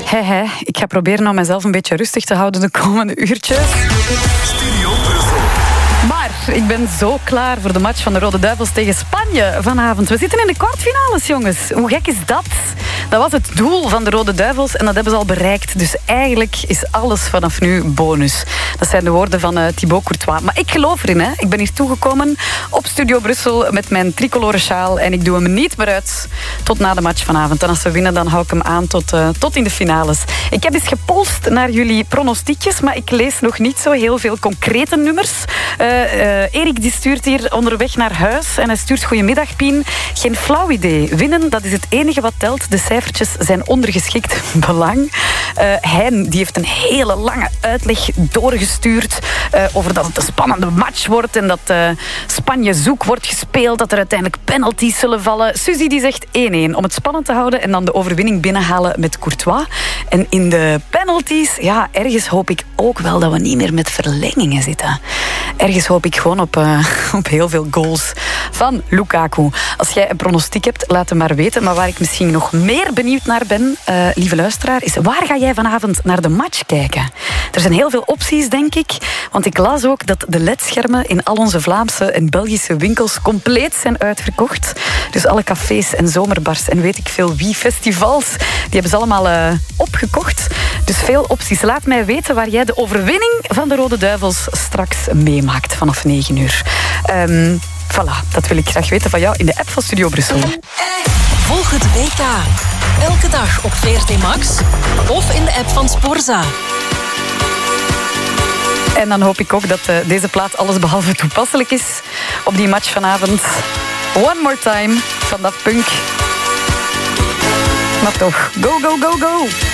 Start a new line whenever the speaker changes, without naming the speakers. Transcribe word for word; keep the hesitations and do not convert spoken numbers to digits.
He, he. Ik ga proberen om mezelf een beetje rustig te houden de komende uurtjes.
Studio Brussel.
Maar ik ben zo klaar voor de match van de Rode Duivels tegen Spanje vanavond. We zitten in de kwartfinales, jongens. Hoe gek is dat? Dat was het doel van de Rode Duivels en dat hebben ze al bereikt. Dus eigenlijk is alles vanaf nu bonus. Dat zijn de woorden van uh, Thibaut Courtois. Maar ik geloof erin, hè. Ik ben hier toegekomen op Studio Brussel met mijn tricolore sjaal en ik doe hem niet meer uit tot na de match vanavond. En als we winnen, dan hou ik hem aan tot, uh, tot in de finales. Ik heb eens gepolst naar jullie pronostiekjes, maar ik lees nog niet zo heel veel concrete nummers. Uh, uh, Erik die stuurt hier onderweg naar huis en hij stuurt goedemiddag, Pien. Geen flauw idee. Winnen, dat is het enige wat telt. De cijfertjes zijn ondergeschikt belang. Uh, Hein die heeft een hele lange uitleg doorgestuurd uh, over dat het een spannende match wordt en dat uh, Spanje zoek wordt gespeeld, dat er uiteindelijk penalties zullen vallen. Suzy die zegt één-één om het spannend te houden en dan de overwinning binnenhalen met Courtois. En in de penalties, ja, ergens hoop ik ook wel dat we niet meer met verlengingen zitten. Ergens hoop ik gewoon op, uh, op heel veel goals van Lukaku. Als jij een pronostiek hebt, laat het maar weten. Maar waar ik misschien nog meer benieuwd naar ben, uh, lieve luisteraar, is waar ga jij vanavond naar de match kijken? Er zijn heel veel opties, denk ik. Want ik las ook dat de L E D-schermen in al onze Vlaamse en Belgische winkels compleet zijn uitverkocht. Dus alle cafés en zomerbars en weet ik veel wie, festivals, die hebben ze allemaal uh, opgekocht. Dus veel opties. Laat mij weten waar jij de overwinning van de Rode Duivels straks meemaakt vanaf negen uur. Um, voilà, dat wil ik graag weten van jou in de app van Studio Brussel.
Volg het W K. Elke dag op V R T Max of in de app van Sporza.
En dan hoop ik ook dat uh, deze plaat allesbehalve toepasselijk is op die match vanavond. One More Time van Daft Punk. Maar toch, go, go, go, go!